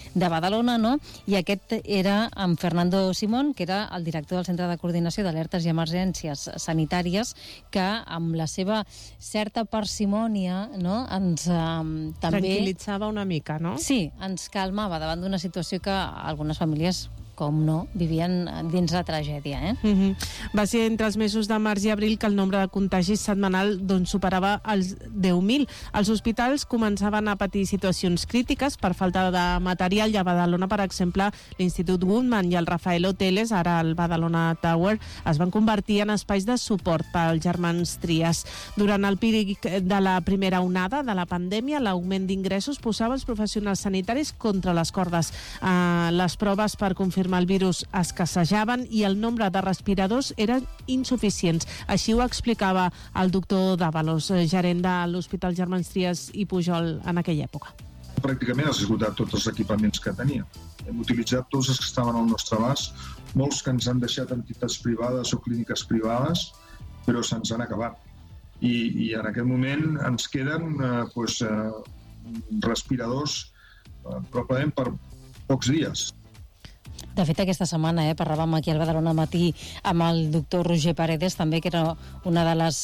de Badalona, no? I aquest era en Fernando Simón, que era el director del Centre de Coordinació d'Alertes i Emergències Sanitàries, que amb la seva certa parsimònia, no, ens també... Tranquil·litzava una mica, no? Sí, ens calmava davant d'una situació que algunes famílies, com no, vivien dins la tragèdia. Va ser entre els mesos de març i abril que el nombre de contagis setmanal superava els 10.000. Els hospitals començaven a patir situacions crítiques per falta de material, i a Badalona, per exemple, l'Institut Guttmann i el Rafael Hoteles, ara el Badalona Tower, es van convertir en espais de suport pels germans Trias. Durant el pic de la primera onada de la pandèmia, l'augment d'ingressos posava els professionals sanitaris contra les cordes. Les proves per confirmar el virus escassejaven i el nombre de respiradors eren insuficients. Així ho explicava el doctor Dávalos, gerent de l'Hospital Germans Trias i Pujol en aquella època. Pràcticament has esgotat tots els equipaments que tenia. Hem utilitzat tots els que estaven al nostre abast, molts que ens han deixat entitats privades o clíniques privades, però se'ns han acabat. I en aquest moment ens queden respiradors probablement per pocs dies. De fet, aquesta setmana parlàvem aquí al Badalona Matí amb el doctor Roger Paredes, també, que era una de les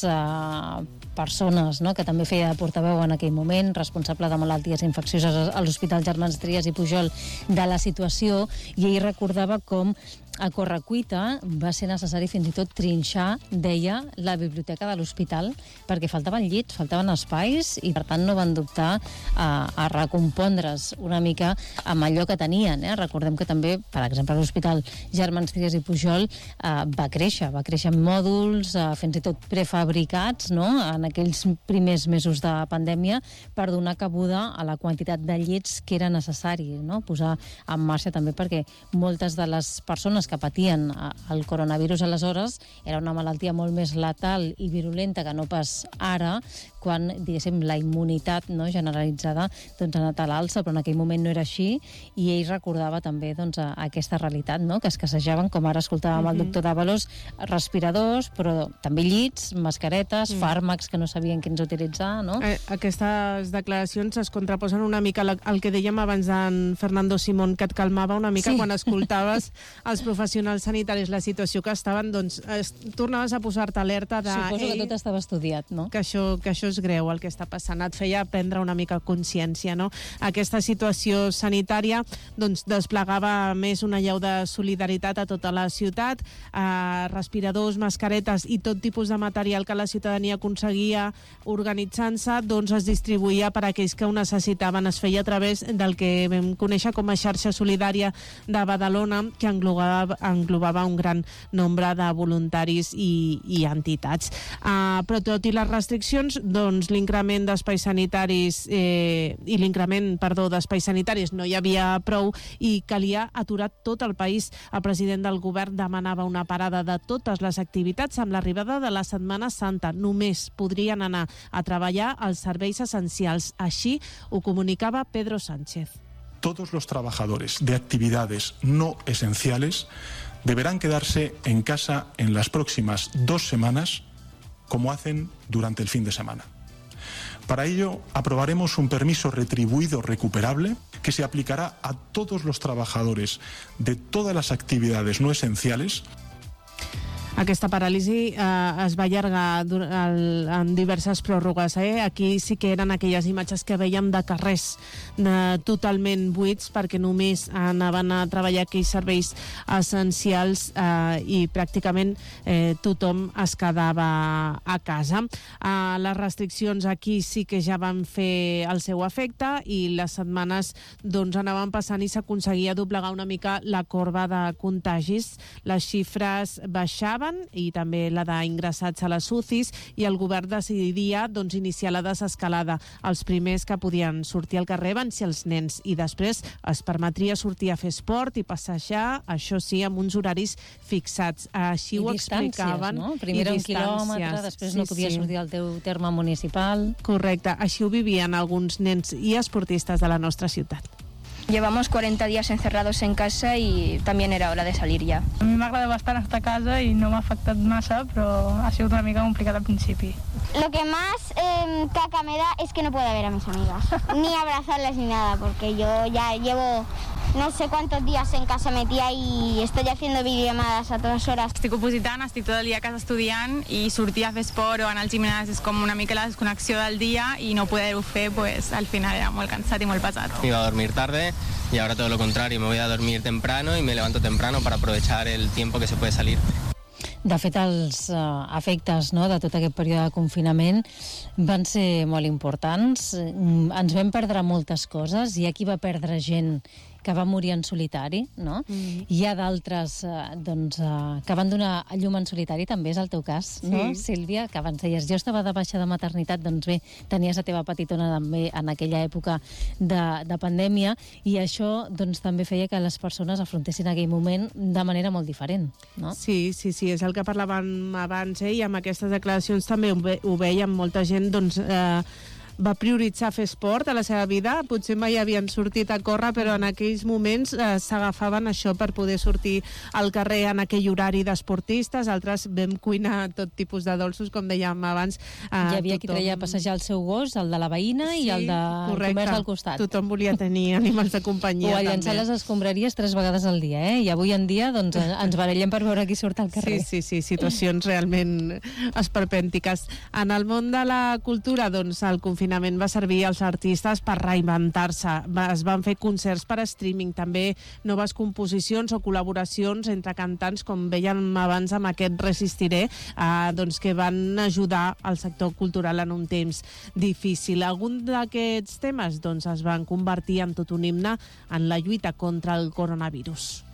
persones, no?, que també feia de portaveu en aquell moment, responsable de malalties infeccioses a l'Hospital Germans Trias i Pujol, de la situació, i ell recordava com a correcuita va ser necessari fins i tot trinxar, deia, la biblioteca de l'hospital, perquè faltaven llits, faltaven espais, i per tant no van dubtar a recompondre's una mica amb allò que tenien. Recordem que també, per exemple, l'Hospital Germans Trias i Pujol va créixer en mòduls, fins i tot prefabricats, no?, en aquells primers mesos de pandèmia, per donar cabuda a la quantitat de llits que era necessari, no?, posar en marxa també, perquè moltes de les persones que patien el coronavirus aleshores era una malaltia molt més letal i virulenta que no pas ara, quan, diguéssim, la immunitat, no, generalitzada ha anat a l'alça, però en aquell moment no era així, i ell recordava també aquesta realitat, no?, que escassejaven, com ara escoltàvem el doctor Dávalos, respiradors, però també llits, mascaretes, fàrmacs que no sabien quins utilitzar, no? Aquestes declaracions es contraposen una mica al que dèiem abans d'en Fernando Simón, que et calmava una mica quan escoltaves els professionals sanitaris la situació que estaven, doncs tornaves a posar-te alerta de... Suposo que tot estava estudiat, no? Que això és greu, el que està passant. Et feia prendre una mica consciència, no? Aquesta situació sanitària doncs desplegava més una llau de solidaritat a tota la ciutat, respiradors, mascaretes i tot tipus de material que la ciutadania aconseguia organitzant-se, doncs es distribuïa per a aquells que ho necessitaven. Es feia a través del que vam conèixer com a xarxa solidària de Badalona, que englobava un gran nombre de voluntaris i entitats. Però tot i les restriccions, doncs l'increment d'espais sanitaris d'espais sanitaris no hi havia prou i calia aturar tot el país. El president del govern demanava una parada de totes les activitats amb l'arribada de la Setmana Santa. Només podrien anar a treballar als serveis essencials. Així ho comunicava Pedro Sánchez. Todos los trabajadores de actividades no esenciales deberán quedarse en casa en las próximas 2 semanas, como hacen durante el fin de semana. Para ello, aprobaremos un permiso retribuido recuperable que se aplicará a todos los trabajadores de todas las actividades no esenciales. Aquesta paràlisi es va allargar en diverses pròrrogues. Aquí sí que eren aquelles imatges que veiem de carrers totalment buits, perquè només anaven a treballar aquells serveis essencials i pràcticament tothom es quedava a casa. Les restriccions aquí sí que ja van fer el seu efecte i les setmanes doncs anaven passant i s'aconseguia doblegar una mica la corba de contagis. Les xifres baixaven i també la d'ingressats a les UCIs, i el govern decidia doncs iniciar la desescalada. Els primers que podien sortir al carrer van ser els nens, i després es permetria sortir a fer esport i passejar, això sí, amb uns horaris fixats. Així ho explicaven. No? Primer un quilòmetre, després no podia sortir al teu terme municipal. Correcte, així ho vivien alguns nens i esportistes de la nostra ciutat. Llevamos 40 días encerrados en casa y también era hora de salir ya. A mi m'agrada bastant estar a casa i no m'ha afectat massa, però ha sigut una mica complicat al principi. Lo que más caca me da es que no puedo ver a mis amigas, ni abrazarlas ni nada, porque yo ya llevo no sé cuántos días en casa metida y estoy haciendo videollamadas a todas horas. Estic opositant, estic tot el dia a casa estudiant i sortir a fer esport o anar al gimnàs és com una mica la desconnexió del dia i no poder-ho fer, pues, al final era molt cansat i molt pesat. Iba a dormir tarde y ahora todo lo contrario, me voy a dormir temprano y me levanto temprano para aprovechar el tiempo que se puede salir. De fet, els efectes, no, de tot aquest període de confinament van ser molt importants. Ens vam perdre moltes coses. Hi ha qui va perdre gent que va morir en solitari, no? Hi ha d'altres que van donar a llum en solitari, també és el teu cas, no, Sílvia? Que abans deies, jo estava de baixa de maternitat, doncs bé, tenies la teva petitona també en aquella època de pandèmia, i això doncs també feia que les persones afrontessin aquell moment de manera molt diferent, no? Sí, és el que parlàvem abans, i amb aquestes declaracions també ho veiem, molta gent doncs va prioritzar fer esport a la seva vida, potser mai havien sortit a córrer, però en aquells moments s'agafaven això per poder sortir al carrer en aquell horari d'esportistes. Altres vam cuinar tot tipus de dolços, com dèiem abans. Hi havia qui treia a passejar el seu gos, el de la veïna i el de comerç al costat. Tothom volia tenir animals de companyia. O a llançar les escombraries 3 vegades al dia, I avui en dia doncs, ens barallem per veure qui surt al carrer. Sí, situacions realment esperpèntiques. En el món de la cultura, doncs, el confinament va servir als artistes per reinventar-se. Es van fer concerts per streaming, també noves composicions o col·laboracions entre cantants, com veiem abans amb aquest Resistiré, doncs que van ajudar al sector cultural en un temps difícil. Alguns d'aquests temes doncs, es van convertir en tot un himne en la lluita contra el coronavirus.